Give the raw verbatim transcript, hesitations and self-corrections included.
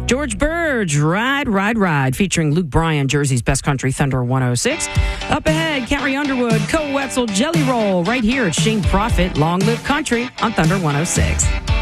George Burge, Ride, Ride, Ride, featuring Luke Bryan, Jersey's Best Country, Thunder one oh six. Up ahead, Carrie Underwood, Co Wetzel, Jelly Roll, right here at Shane Prophet, Long Live Country on Thunder one oh six.